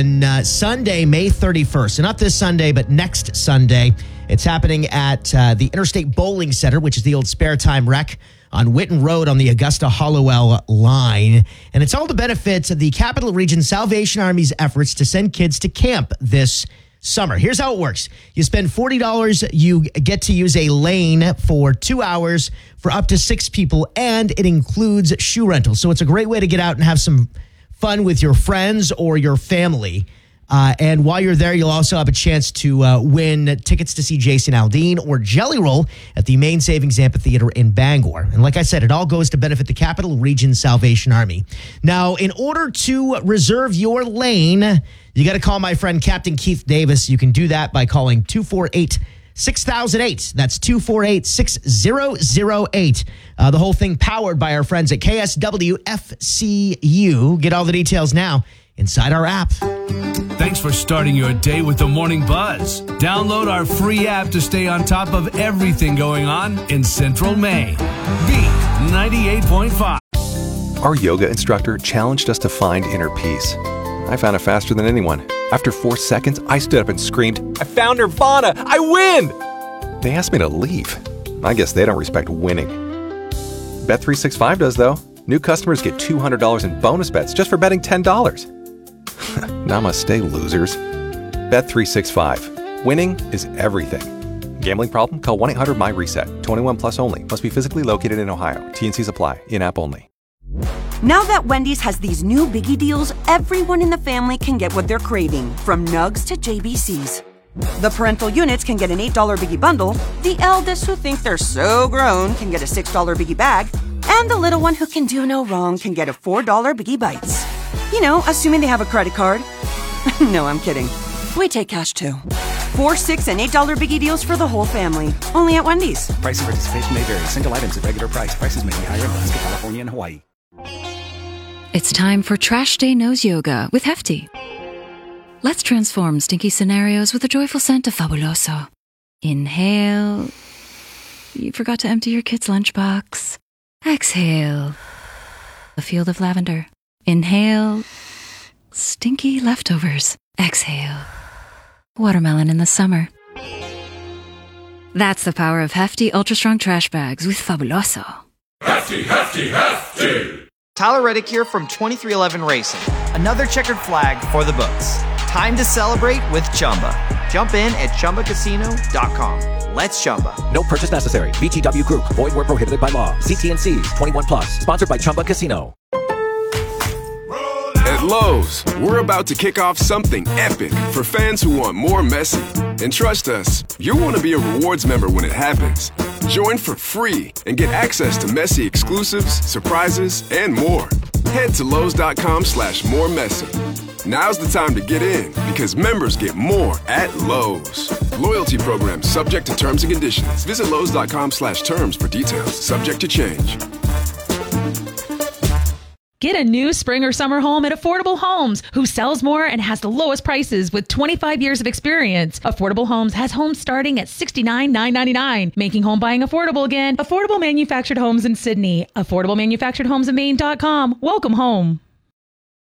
on Sunday, May 31st. So not this Sunday, but next Sunday. It's happening at the Interstate Bowling Center, which is the old Spare Time Rec on Whitten Road on the Augusta-Hollowell line. And it's all to benefit the Capital Region Salvation Army's efforts to send kids to camp this summer. Here's how it works. You spend $40. You get to use a lane for 2 hours for up to 6 people, and it includes shoe rental. So it's a great way to get out and have some fun with your friends or your family. And while you're there, you'll also have a chance to win tickets to see Jason Aldean or Jelly Roll at the Main Savings Amphitheater in Bangor. And like I said, it all goes to benefit the Capital Region Salvation Army. Now, in order to reserve your lane, you got to call my friend Captain Keith Davis. You can do that by calling 248-6008. That's 248-6008. The whole thing powered by our friends at KSW FCU. Get all the details now inside our app. Thanks for starting your day with the Morning Buzz. Download our free app to stay on top of everything going on in Central Maine. Beat 98.5. Our yoga instructor challenged us to find inner peace. I found it faster than anyone. After 4 seconds, I stood up and screamed, "I found Nirvana! I win!" They asked me to leave. I guess they don't respect winning. Bet365 does, though. New customers get $200 in bonus bets just for betting $10. Namaste, losers. Bet365. Winning is everything. Gambling problem? Call 1-800-MY-RESET. 21 plus only. Must be physically located in Ohio. T&Cs apply. In-app only. Now that Wendy's has these new biggie deals, everyone in the family can get what they're craving, from nugs to JBCs. The parental units can get an $8 biggie bundle, the eldest who think they're so grown can get a $6 biggie bag, and the little one who can do no wrong can get a $4 biggie bites. You know, assuming they have a credit card. No, I'm kidding. We take cash too. 4, 6, and $8 biggie deals for the whole family. Only at Wendy's. Price and participation may vary. Single items at regular price. Prices may be higher in Alaska, California, and Hawaii. It's time for Trash Day Nose Yoga with Hefty. Let's transform stinky scenarios with a joyful scent of Fabuloso. Inhale. You forgot to empty your kid's lunchbox. Exhale. A field of lavender. Inhale. Stinky leftovers. Exhale. Watermelon in the summer. That's the power of Hefty Ultra Strong Trash Bags with Fabuloso. Hefty, Hefty, Hefty! Tyler Reddick here from 2311 Racing. Another checkered flag for the books. Time to celebrate with Chumba. Jump in at ChumbaCasino.com. Let's Chumba. No purchase necessary. VGW Group. Void where prohibited by law. See T&Cs. 21 plus. Sponsored by Chumba Casino. At Lowe's, we're about to kick off something epic for fans who want more Messi. And trust us, you'll want to be a rewards member when it happens. Join for free and get access to Messi exclusives, surprises, and more. Head to Lowe's.com/more Messi. Now's the time to get in because members get more at Lowe's. Loyalty program subject to terms and conditions. Visit Lowe's.com/terms for details. Subject to change. Get a new spring or summer home at Affordable Homes, who sells more and has the lowest prices with 25 years of experience. Affordable Homes has homes starting at $69,999, making home buying affordable again. Affordable Manufactured Homes in Sydney. AffordableManufacturedHomesInMaine.com. Welcome home.